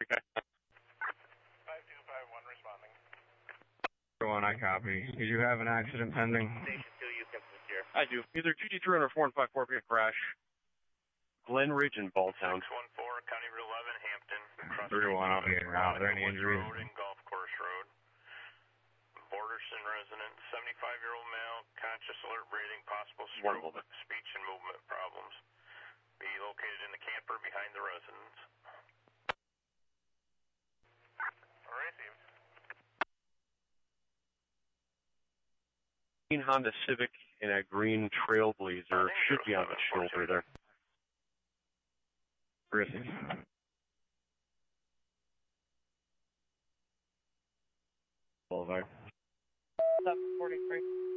Okay. 5251 responding. One, I copy. Did you have an accident pending? Station 2, you can here. I do. Either GD3 or 4154 be a crash. Glen Ridge in Balltown. 614, County Route 11, Hampton. 31, I'll be in. Are there any injuries? Road and Golf Course Road. Borderson resident, 75-year-old male, conscious, alert, breathing, possible stroke, speech and movement problems. Be located in the camper behind the residence. Received. Green Honda Civic and a green Trailblazer should be on the shoulder there. Received. 743.